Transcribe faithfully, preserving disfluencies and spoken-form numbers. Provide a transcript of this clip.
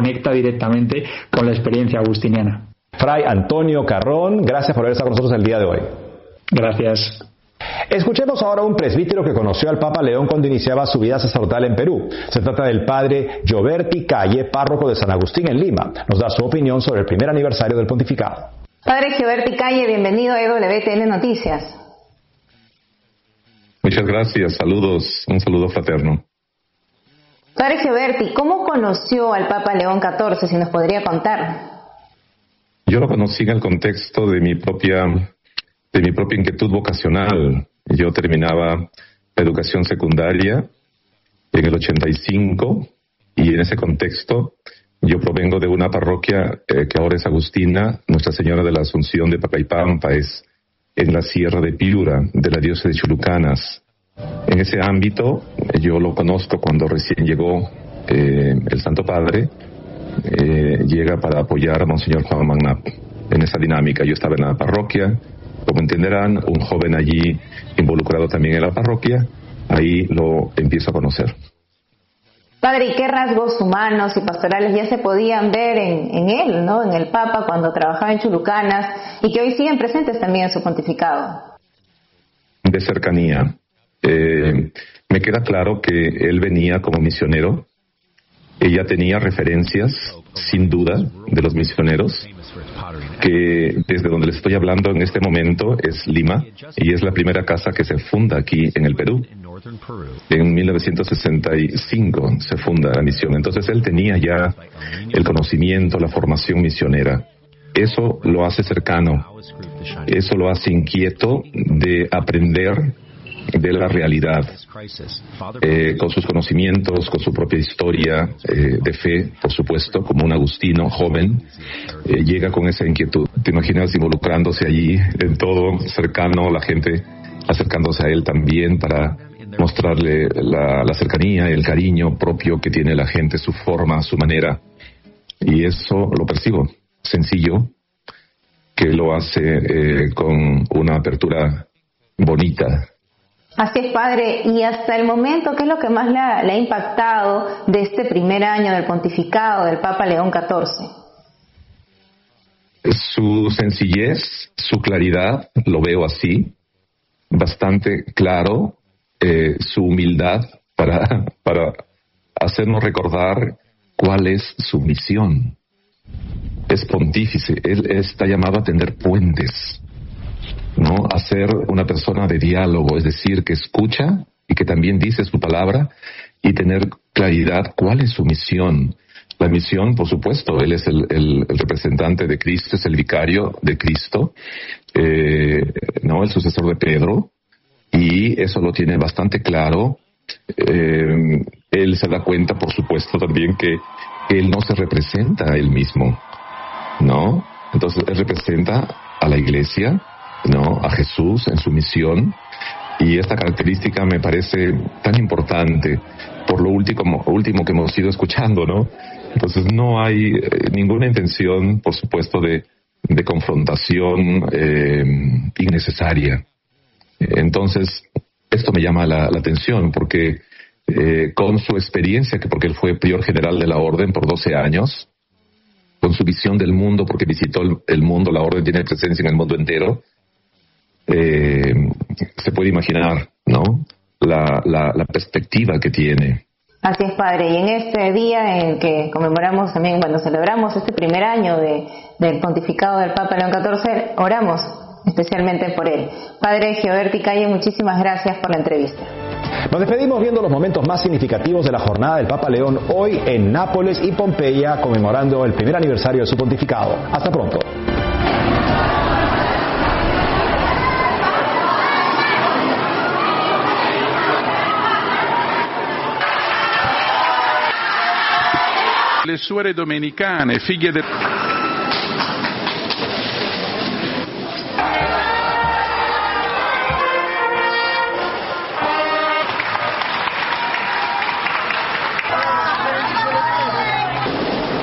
conecta directamente con la experiencia agustiniana. Fray Antonio Carrón, gracias por haber estado con nosotros el día de hoy. Gracias. Escuchemos ahora a un presbítero que conoció al Papa León cuando iniciaba su vida sacerdotal en Perú. Se trata del padre Gioberti Calle, párroco de San Agustín en Lima. Nos da su opinión sobre el primer aniversario del pontificado. Padre Gioberti Calle, bienvenido a E W T N Noticias. Muchas gracias, saludos, un saludo fraterno. Padre Gioberti, ¿cómo conoció al Papa León catorce, si nos podría contar? Yo lo conocí en el contexto de mi propia, de mi propia inquietud vocacional. Yo terminaba la educación secundaria en el ochenta y cinco y en ese contexto yo provengo de una parroquia eh, que ahora es agustina, Nuestra Señora de la Asunción de Papaypampa, es en la Sierra de Piura, de la diócesis de Chulucanas. En ese ámbito yo lo conozco cuando recién llegó eh, el Santo Padre. Eh, llega para apoyar a Monseñor Juan Magnap en esa dinámica. Yo estaba en la parroquia, como entenderán, un joven allí involucrado también en la parroquia, ahí lo empiezo a conocer. Padre, ¿y qué rasgos humanos y pastorales ya se podían ver en, en él, ¿no? En el Papa cuando trabajaba en Chulucanas y que hoy siguen presentes también en su pontificado? De cercanía. Eh, me queda claro que él venía como misionero. Ella tenía referencias, sin duda, de los misioneros, que desde donde les estoy hablando en este momento es Lima, y es la primera casa que se funda aquí en el Perú. En mil novecientos sesenta y cinco se funda la misión. Entonces él tenía ya el conocimiento, la formación misionera. Eso lo hace cercano, eso lo hace inquieto de aprender de la realidad, eh, con sus conocimientos, con su propia historia eh, de fe, por supuesto, como un agustino joven, eh, llega con esa inquietud. Te imaginas involucrándose allí en todo, cercano, la gente acercándose a él también para mostrarle la, la cercanía, el cariño propio que tiene la gente, su forma, su manera. Y eso lo percibo, sencillo, que lo hace eh, con una apertura bonita. Así es, Padre. Y hasta el momento, ¿qué es lo que más le ha, le ha impactado de este primer año del pontificado del Papa León catorce? Su sencillez, su claridad, lo veo así, bastante claro, eh, su humildad para, para hacernos recordar cuál es su misión. Es pontífice, él está llamado a tender puentes, ¿no? A ser una persona de diálogo, es decir, que escucha y que también dice su palabra y tener claridad cuál es su misión. La misión, por supuesto, él es el, el, el representante de Cristo, es el vicario de Cristo, eh, ¿no? El sucesor de Pedro, y eso lo tiene bastante claro. Eh, él se da cuenta, por supuesto, también que él no se representa a él mismo, ¿no? Entonces él representa a la Iglesia, ¿no? A Jesús en su misión, y esta característica me parece tan importante por lo último, último que hemos ido escuchando, ¿no? Entonces no hay eh, ninguna intención, por supuesto, de, de confrontación eh, innecesaria. Entonces esto me llama la, la atención porque eh, con su experiencia, que porque él fue prior general de la orden por doce años, con su visión del mundo, porque visitó el, el mundo, la orden tiene presencia en el mundo entero, eh, se puede imaginar, ¿no? La, la, la perspectiva que tiene. Así es, Padre. Y en este día en que conmemoramos también, bueno, celebramos este primer año de, del pontificado del Papa León catorce, oramos especialmente por él. Padre Gioberti Calle, muchísimas gracias por la entrevista. Nos despedimos viendo los momentos más significativos de la jornada del Papa León hoy en Nápoles y Pompeya, conmemorando el primer aniversario de su pontificado. Hasta pronto. Le suore domenicane, figlie del...